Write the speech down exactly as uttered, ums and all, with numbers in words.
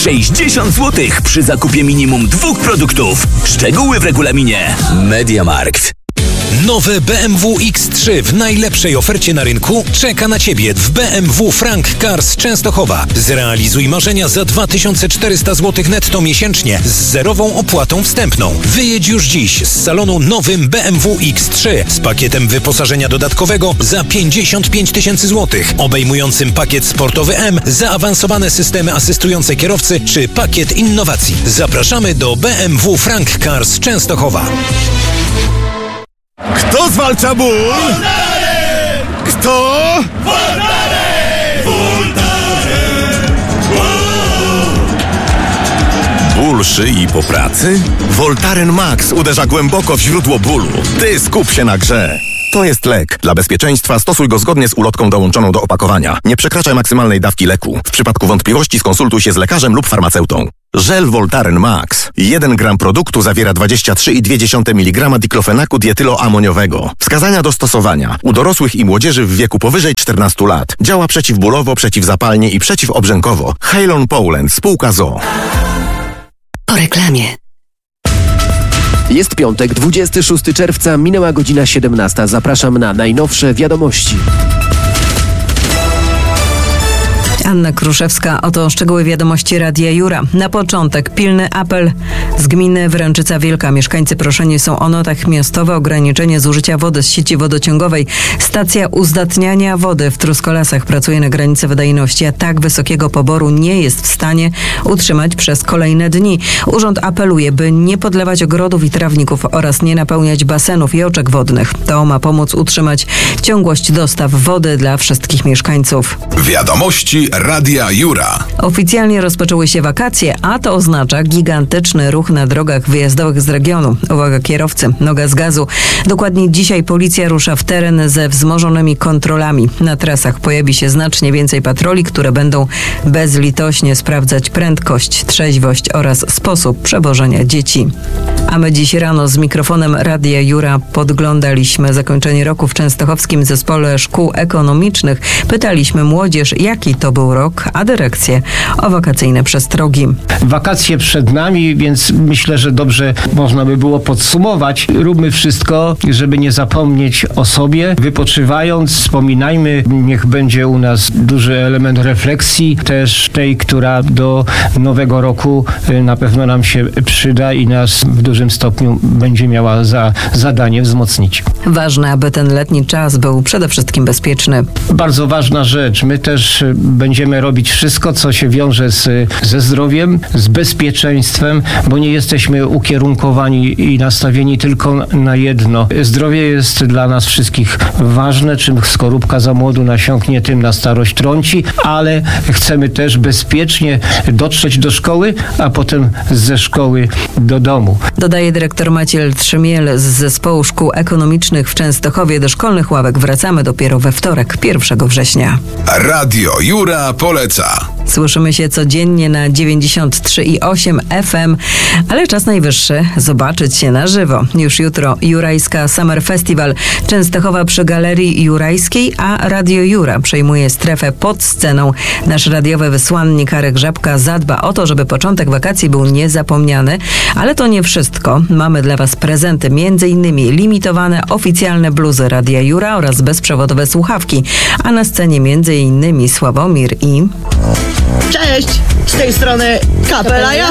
sześćdziesiąt złotych przy zakupie minimum dwóch produktów. Szczegóły w regulaminie. MediaMarkt. Nowe B M W X trzy w najlepszej ofercie na rynku czeka na Ciebie w B M W Frank Cars Częstochowa. Zrealizuj marzenia za dwa tysiące czterysta złotych netto miesięcznie z zerową opłatą wstępną. Wyjedź już dziś z salonu nowym B M W X trzy z pakietem wyposażenia dodatkowego za pięćdziesiąt pięć tysięcy złotych, obejmującym pakiet sportowy M, zaawansowane systemy asystujące kierowcy czy pakiet innowacji. Zapraszamy do B M W Frank Cars Częstochowa. Kto zwalcza ból? Voltaren! Kto? Voltaren! Voltaren! Ból szyi po pracy? Voltaren Max uderza głęboko w źródło bólu. Ty skup się na grze. To jest lek. Dla bezpieczeństwa stosuj go zgodnie z ulotką dołączoną do opakowania. Nie przekraczaj maksymalnej dawki leku. W przypadku wątpliwości skonsultuj się z lekarzem lub farmaceutą. Żel Voltaren Max. jeden gram produktu zawiera dwadzieścia trzy i dwie dziesiąte miligrama diklofenaku dietyloamoniowego. Wskazania do stosowania. U dorosłych i młodzieży w wieku powyżej czternastu lat. Działa przeciwbólowo, przeciwzapalnie i przeciwobrzękowo. Halon Poland. Spółka z o o. Po reklamie. Jest piątek, dwudziestego szóstego czerwca, minęła godzina siedemnasta. Zapraszam na najnowsze wiadomości. Anna Kruszewska, oto szczegóły wiadomości Radia Jura. Na początek pilny apel z gminy Wręczyca Wielka. Mieszkańcy proszeni są o natychmiastowe ograniczenie zużycia wody z sieci wodociągowej. Stacja uzdatniania wody w Truskolasach pracuje na granicy wydajności, a tak wysokiego poboru nie jest w stanie utrzymać przez kolejne dni. Urząd apeluje, by nie podlewać ogrodów i trawników oraz nie napełniać basenów i oczek wodnych. To ma pomóc utrzymać ciągłość dostaw wody dla wszystkich mieszkańców. Wiadomości Radia Jura. Oficjalnie rozpoczęły się wakacje, a to oznacza gigantyczny ruch na drogach wyjazdowych z regionu. Uwaga kierowcy, noga z gazu. Dokładnie dzisiaj policja rusza w teren ze wzmożonymi kontrolami. Na trasach pojawi się znacznie więcej patroli, które będą bezlitośnie sprawdzać prędkość, trzeźwość oraz sposób przewożenia dzieci. A my dziś rano z mikrofonem Radia Jura podglądaliśmy zakończenie roku w Częstochowskim Zespole Szkół Ekonomicznych. Pytaliśmy młodzież, jaki to był rok, a dyrekcję o wakacyjne przestrogi. Wakacje przed nami, więc myślę, że dobrze można by było podsumować. Róbmy wszystko, żeby nie zapomnieć o sobie. Wypoczywając, wspominajmy, niech będzie u nas duży element refleksji, też tej, która do nowego roku na pewno nam się przyda i nas w dużym stopniu będzie miała za zadanie wzmocnić. Ważne, aby ten letni czas był przede wszystkim bezpieczny. Bardzo ważna rzecz. My też będziemy robić wszystko, co się wiąże z, ze zdrowiem, z bezpieczeństwem, bo nie jesteśmy ukierunkowani i nastawieni tylko na jedno. Zdrowie jest dla nas wszystkich ważne. Czym skorupka za młodu nasiąknie, tym na starość trąci, ale chcemy też bezpiecznie dotrzeć do szkoły, a potem ze szkoły do domu. Dodaje dyrektor Maciej Trzymiel z Zespołu Szkół Ekonomicznych w Częstochowie. Do szkolnych ławek wracamy dopiero we wtorek, pierwszego września. Radio Jura poleca. Słyszymy się codziennie na dziewięćdziesiąt trzy i osiem F M, ale czas najwyższy zobaczyć się na żywo. Już jutro Jurajska Summer Festival, Częstochowa przy Galerii Jurajskiej, a Radio Jura przejmuje strefę pod sceną. Nasz radiowy wysłannik Arek Żabka zadba o to, żeby początek wakacji był niezapomniany, ale to nie wszystko. Mamy dla Was prezenty, między innymi limitowane oficjalne bluzy Radia Jura oraz bezprzewodowe słuchawki, a na scenie między innymi Sławomir i... Cześć! Z tej strony Kapela Ja.